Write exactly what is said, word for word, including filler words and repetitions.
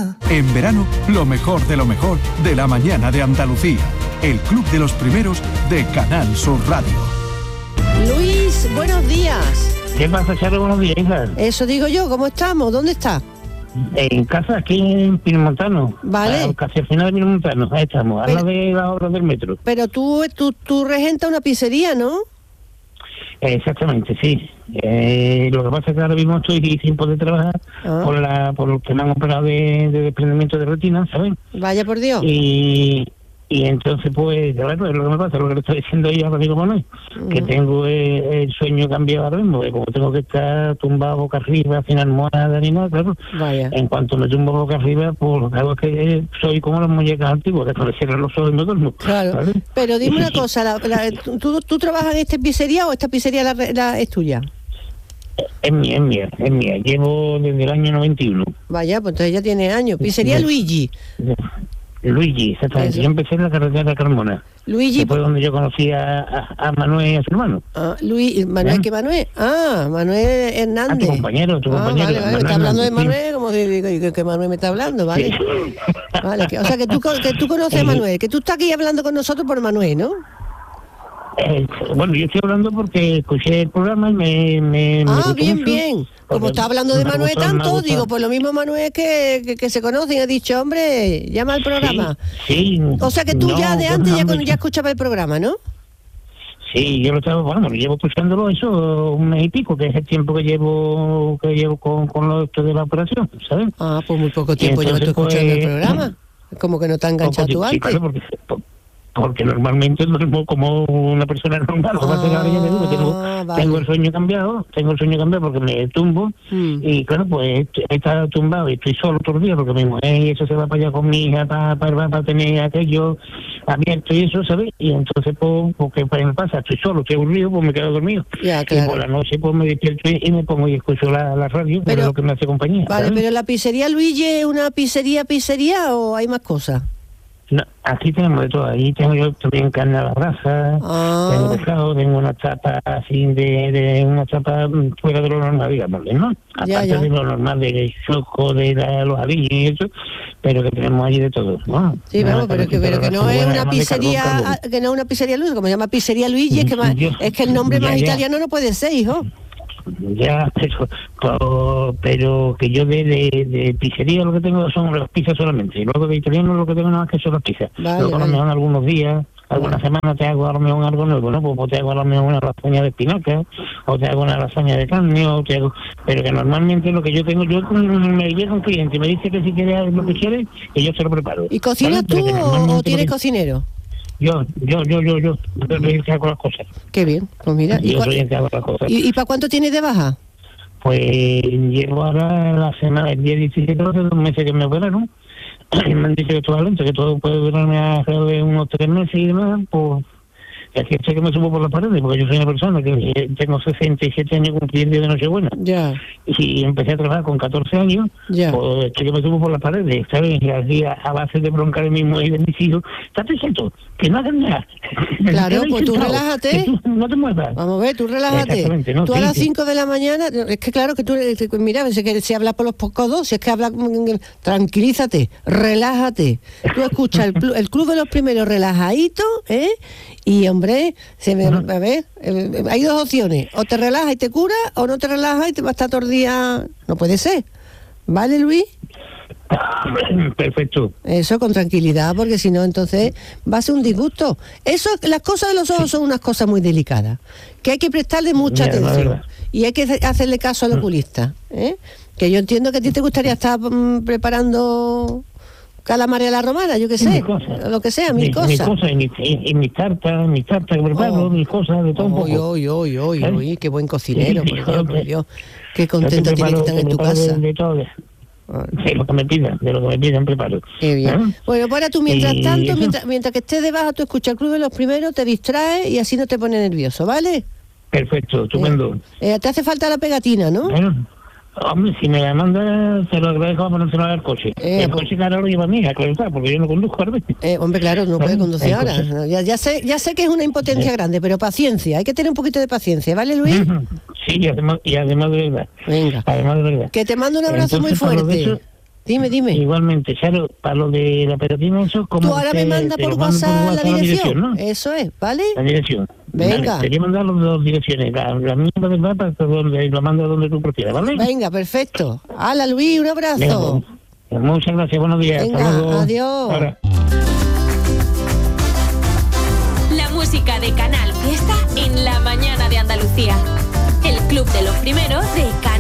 mañana. En verano, lo mejor de lo mejor de la mañana de Andalucía. El Club de los Primeros de Canal Sur Radio. Luis, buenos días. ¿Qué pasa, Charo? Buenos días, hija. Eso digo yo, ¿cómo estamos? ¿Dónde está? En casa, aquí en Pinomontano. Vale. Casi al final de Pinomontano, ahí estamos, Pero, a la de las obras del metro. Pero tú, tú, tú regentas una pizzería, ¿no? Exactamente, sí. Eh, lo que pasa es que ahora mismo estoy sin poder trabajar ah. por la por lo que me han operado de, de desprendimiento de retina, ¿sabes? Vaya por Dios. Y... Y entonces, pues, ya ves, lo que me pasa, lo que le estoy diciendo yo a Rodrigo Manuel, uh-huh. que tengo el, el sueño cambiado ahora mismo, que como tengo que estar tumbado boca arriba, sin almohada ni nada, claro, Vaya. En cuanto me tumbo boca arriba, pues lo que hago es que soy como las muñecas antiguas, que se cierran los ojos y me duermo. Claro, ¿vale? Pero dime una cosa, la, la, ¿tú, ¿tú trabajas en esta pizzería o esta pizzería la, la, es tuya? Es mía, es mía, es mía, llevo desde el año noventa y uno. Vaya, pues entonces ya tiene años. Pizzería sí. Luigi. Sí. Luigi, exactamente. Yo empecé en la carretera de Carmona. Luigi. Fue donde yo conocí a, a, a Manuel y a su hermano. Ah, Luis, ¿Manuel ¿Eh? qué Manuel? Ah, Manuel Hernández. Ah, tu compañero, tu ah, compañero. Vale, vale, me está hablando de Manuel, sí. Como que, que Manuel me está hablando, ¿vale? Sí. Vale, que, o sea que tú, que tú conoces a Manuel, que tú estás aquí hablando con nosotros por Manuel, ¿no? Eh, bueno, yo estoy hablando porque escuché el programa y me... me ah, me bien, mucho, bien. Como está hablando de Manuel gustado, tanto, digo, pues lo mismo Manuel que, que, que se conocen. He dicho, hombre, llama al programa. Sí, sí. O sea que tú no, ya de antes no, ya, no, ya escuchabas el programa, ¿no? Sí, yo lo estaba, bueno, llevo escuchándolo eso un mes y pico, que es el tiempo que llevo que llevo con, con lo esto de la operación, ¿sabes? Ah, pues muy poco tiempo llevas tú escuchando pues, el programa. Como que no te ha enganchado tú antes. Sí, claro, porque, porque normalmente duermo como una persona normal. Lo que pasa es que ahora ya me digo, tengo, vale. tengo el sueño cambiado, tengo el sueño cambiado porque me tumbo mm. y claro, pues he estado tumbado y estoy solo todo el día porque mi mujer y eso se va para allá con mi hija para, para, para tener aquello abierto y eso, ¿sabes? Y entonces, pues, porque pues, me pasa, estoy solo, estoy aburrido, pues me quedo dormido. Ya, claro. Y por la noche, pues me despierto y me pongo y escucho la, la radio, pero, que es lo que me hace compañía. Vale, ¿sabes? pero la pizzería Luigi es una pizzería, pizzería o hay más cosas? No, aquí tenemos de todo. Ahí tengo yo también carne a la brasa, ah. tengo pescado, tengo una chapa así de, de una chapa fuera de lo normal, digamos, ¿no? Aparte ya, ya. de lo normal del choco, de la, los avillos y eso, pero que tenemos allí de todo, ¿no? Sí, vamos, pero, que, pero que no es una pizzería, carbón, carbón. que no es una pizzería Luigi, como se llama pizzería Luigi, es que, más, yo, es que el nombre ya, más ya. italiano no puede ser, hijo. Ya, pero, pero, pero que yo de, de, de pizzería lo que tengo son las pizzas solamente, y luego de italiano lo que tengo nada más que son las pizzas. Vale, luego vale. a lo mejor algunos días, algunas semanas te hago a lo mejor algo nuevo, ¿no? Pues te hago a lo mejor una lasaña de espinaca, o te hago una lasaña de carne, o te hago... Pero que normalmente lo que yo tengo, yo me llega un cliente y me dice que si quiere lo que quiere, y yo se lo preparo. ¿Y cocinas ¿vale? tú o, o tienes cocinero? Yo, yo, yo, yo, yo, yo soy el que hago las cosas. Qué bien, pues mira. Yo ¿y soy el que hago las cosas. ¿Y, y para cuánto tienes de baja? Pues llevo ahora la semana, el día diecisiete, hace dos meses que me operaron. Me han dicho que todo lento, que todo puede durarme alrededor de unos tres meses y demás, pues... Es que sé que me subo por las paredes, porque yo soy una persona que tengo sesenta y siete años cumpliendo de Nochebuena. Ya. Y empecé a trabajar con catorce años, ya. Pues es que me subo por las paredes, ¿sabes? Y así a, a base de broncar de mismo y de mis hijos. Estate quieto, que no hagas nada. Claro, pues tú relájate. Tú no te muevas. Vamos a ver, tú relájate. ¿no? Tú sí, a las cinco sí. de la mañana, es que claro que tú, mira, si, si hablas por los codos, si es que hablas, tranquilízate, relájate. Tú escuchas el, el Club de los Primeros relajadito, ¿eh? Y hombre, se me, a ver, eh, hay dos opciones, o te relajas y te cura, o no te relajas y te va a estar todo el día, no puede ser, ¿vale, Luis? Perfecto. Eso con tranquilidad, porque si no entonces va a ser un disgusto. Eso, las cosas de los ojos son unas cosas muy delicadas, que hay que prestarle mucha Mira, atención y hay que hacerle caso al oculista, ¿eh? Que yo entiendo que a ti te gustaría estar um, preparando calamares a la romana, yo qué sé, lo que sea, mil mi, cosas. Mis cosas, y mis mi, mi tartas, mis tartas que preparo, oh. mis cosas, de todo un poco. Uy, uy, uy, uy, uy, qué buen cocinero, sí, por Dios, por Dios. Qué contento tienes que estar en tu casa. De, de todo, de, de lo que me pidan, de lo que me pidan preparo. Qué bien. ¿Eh? Bueno, pues ahora tú, mientras y tanto, eso... mientras, mientras que estés de baja, tú escuchas el Club de los Primeros, te distraes y así no te pones nervioso, ¿vale? Perfecto, estupendo. Eh, eh, te hace falta la pegatina, ¿no? Bueno. Hombre, si me la manda, se lo agradezco para no al coche. Eh, el coche que ahora lo lleva a mí, claro está, porque yo no conduzco ahora. Eh, hombre, claro, no puede conducir ahora. No, ya, ya sé ya sé que es una impotencia eh. grande, pero paciencia, hay que tener un poquito de paciencia, ¿vale, Luis? Sí, y además, y además de verdad. Venga. Además de verdad. Que te mando un abrazo Entonces, muy fuerte. Dime, dime. Igualmente, Charo, para lo de la pegatina, eso como. Tú ahora me mandas por WhatsApp la dirección, ¿no? Eso es, ¿vale? La dirección. Venga. Vale, te voy a mandar las dos direcciones, la, la mía del mapa, donde lo mando donde tú prefieras, ¿vale? Venga, perfecto. Hala, Luis, un abrazo. Venga, muchas gracias, buenos días. Venga, hasta luego. Adiós. Ahora. La música de Canal Fiesta en la mañana de Andalucía. El club de los primeros de Canal